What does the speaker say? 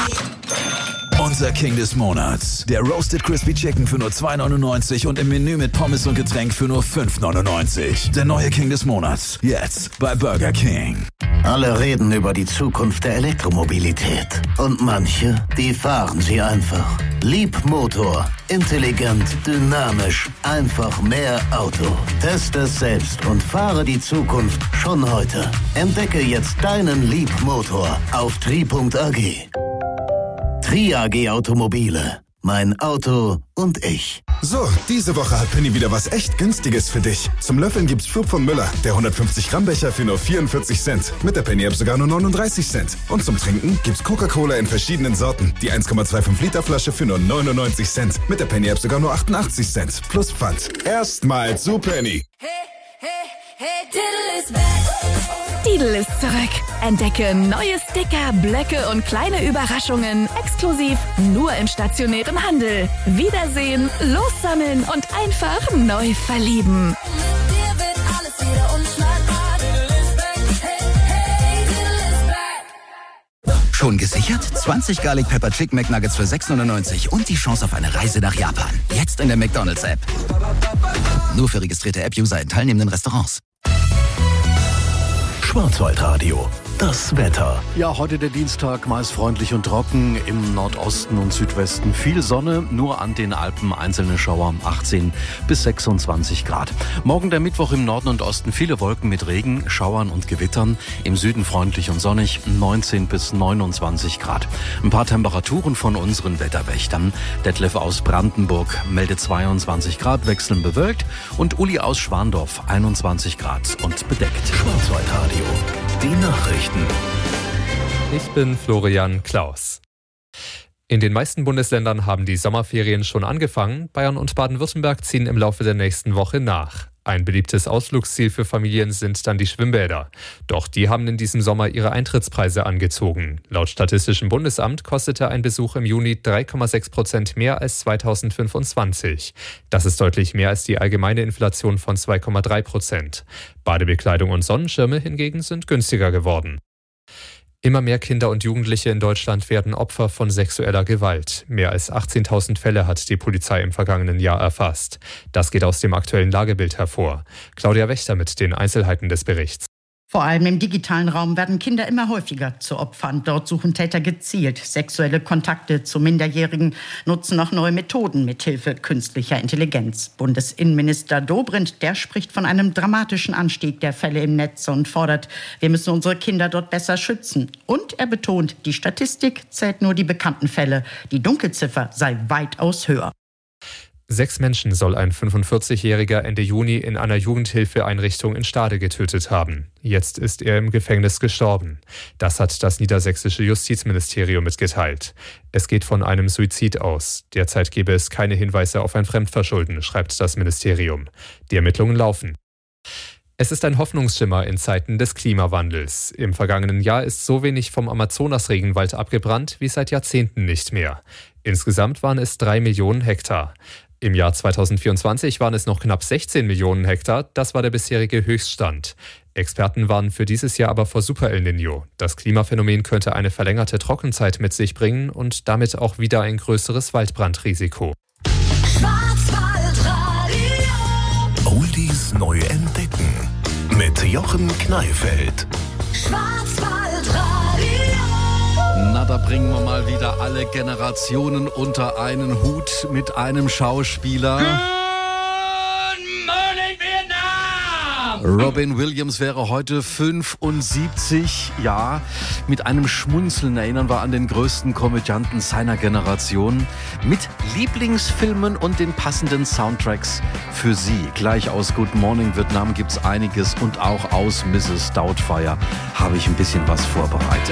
Unser King des Monats. Der Roasted Crispy Chicken für nur 2,99 und im Menü mit Pommes und Getränk für nur 5,99. Der neue King des Monats. Jetzt bei Burger King. Alle reden über die Zukunft der Elektromobilität. Und manche, die fahren sie einfach. Leapmotor. Intelligent, dynamisch, einfach mehr Auto. Teste es selbst und fahre die Zukunft schon heute. Entdecke jetzt deinen Leapmotor auf tri.ag. Tri AG Automobile. Mein Auto und ich. So, diese Woche hat Penny wieder was echt Günstiges für dich. Zum Löffeln gibt's Flug von Müller, der 150 Gramm Becher für nur 44 Cent. Mit der Penny App sogar nur 39 Cent. Und zum Trinken gibt's Coca-Cola in verschiedenen Sorten. Die 1,25 Liter Flasche für nur 99 Cent. Mit der Penny App sogar nur 88 Cent. Plus Pfand. Erstmal zu Penny. Hey, hey, hey, Diddle is back. Lidl ist zurück. Entdecke neue Sticker, Blöcke und kleine Überraschungen exklusiv nur im stationären Handel. Wiedersehen, lossammeln und einfach neu verlieben. Mit dir wird alles wieder unschlagbar. Diddle is back. Hey, hey, Diddle is back. Schon gesichert? 20 Garlic Pepper Chicken McNuggets für 6,99 und die Chance auf eine Reise nach Japan. Jetzt in der McDonald's-App. Nur für registrierte App-User in teilnehmenden Restaurants. Schwarzwaldradio. Das Wetter. Ja, heute der Dienstag, meist freundlich und trocken. Im Nordosten und Südwesten viel Sonne, nur an den Alpen einzelne Schauer, 18 bis 26 Grad. Morgen der Mittwoch im Norden und Osten viele Wolken mit Regen, Schauern und Gewittern. Im Süden freundlich und sonnig, 19 bis 29 Grad. Ein paar Temperaturen von unseren Wetterwächtern. Detlef aus Brandenburg meldet 22 Grad, wechselnd bewölkt. Und Uli aus Schwandorf, 21 Grad und bedeckt. Schwarzwaldradio. Die Nachrichten. Ich bin Florian Klaus. In den meisten Bundesländern haben die Sommerferien schon angefangen. Bayern und Baden-Württemberg ziehen im Laufe der nächsten Woche nach. Ein beliebtes Ausflugsziel für Familien sind dann die Schwimmbäder. Doch die haben in diesem Sommer ihre Eintrittspreise angezogen. Laut Statistischem Bundesamt kostete ein Besuch im Juni 3,6% mehr als 2025. Das ist deutlich mehr als die allgemeine Inflation von 2,3%. Badebekleidung und Sonnenschirme hingegen sind günstiger geworden. Immer mehr Kinder und Jugendliche in Deutschland werden Opfer von sexueller Gewalt. Mehr als 18.000 Fälle hat die Polizei im vergangenen Jahr erfasst. Das geht aus dem aktuellen Lagebild hervor. Claudia Wächter mit den Einzelheiten des Berichts. Vor allem im digitalen Raum werden Kinder immer häufiger zu Opfern. Dort suchen Täter gezielt sexuelle Kontakte zu Minderjährigen, nutzen auch neue Methoden mithilfe künstlicher Intelligenz. Bundesinnenminister Dobrindt, der spricht von einem dramatischen Anstieg der Fälle im Netz und fordert, wir müssen unsere Kinder dort besser schützen. Und er betont, die Statistik zählt nur die bekannten Fälle. Die Dunkelziffer sei weitaus höher. 6 Menschen soll ein 45-Jähriger Ende Juni in einer Jugendhilfeeinrichtung in Stade getötet haben. Jetzt ist er im Gefängnis gestorben. Das hat das niedersächsische Justizministerium mitgeteilt. Es geht von einem Suizid aus. Derzeit gebe es keine Hinweise auf ein Fremdverschulden, schreibt das Ministerium. Die Ermittlungen laufen. Es ist ein Hoffnungsschimmer in Zeiten des Klimawandels. Im vergangenen Jahr ist so wenig vom Amazonas-Regenwald abgebrannt wie seit Jahrzehnten nicht mehr. Insgesamt waren es 3 Millionen Hektar. Im Jahr 2024 waren es noch knapp 16 Millionen Hektar. Das war der bisherige Höchststand. Experten warnen für dieses Jahr aber vor Super El Niño. Das Klimaphänomen könnte eine verlängerte Trockenzeit mit sich bringen und damit auch wieder ein größeres Waldbrandrisiko. Oldies neu entdecken. Mit Jochen Kneifeld. Na, da bringen wir mal wieder alle Generationen unter einen Hut mit einem Schauspieler. Good morning, Vietnam! Robin Williams wäre heute 75. Ja, mit einem Schmunzeln erinnern wir an den größten Komödianten seiner Generation. Mit Lieblingsfilmen und den passenden Soundtracks für Sie. Gleich aus Good Morning Vietnam gibt's einiges und auch aus Mrs. Doubtfire habe ich ein bisschen was vorbereitet.